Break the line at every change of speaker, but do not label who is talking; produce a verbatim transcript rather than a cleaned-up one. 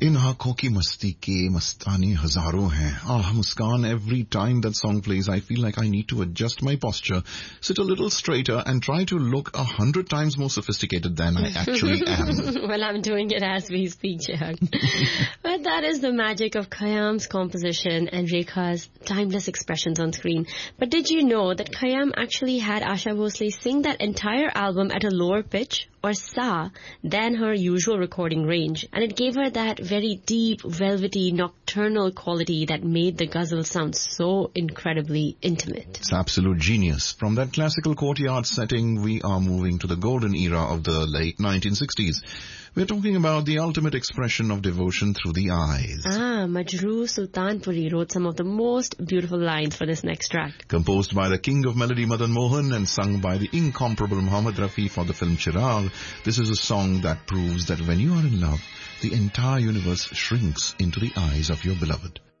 इन आंखों की मस्ती के मस्ताने हजारों हैं. Ah, Muskan, every time that song plays, I feel like I need to adjust my posture, sit a little straighter, and try to look a hundred times more sophisticated than I actually am.
Well, I'm doing it as we speak, Chirag. But that is the magic of Khayyam's composition and Rekha's timeless expressions on screen. But did you know that Khayyam actually had Asha Bhosle sing that entire album at a lower pitch, or sa, than her usual recording range, and it gave her that very deep, velvety, nocturnal quality that made the ghazal sound so incredibly intimate.
It's absolute genius. From that classical courtyard setting, we are moving to the golden era of the late nineteen sixties. We're talking about the ultimate expression of devotion through the eyes.
Ah, Majrooh Sultanpuri wrote some of the most beautiful lines for this next track.
Composed by the king of melody Madan Mohan and sung by the incomparable Mohammed Rafi for the film Chirag, this is a song that proves that when you are in love, the entire universe shrinks into the eyes of your beloved.